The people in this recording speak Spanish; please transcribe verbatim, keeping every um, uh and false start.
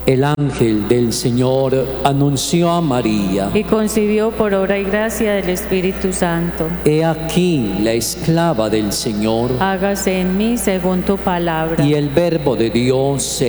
El ángel del Señor anunció a María: y concibió por obra y gracia del Espíritu Santo. He aquí la esclava del Señor. Hágase en mí según tu palabra. Y el Verbo de Dios se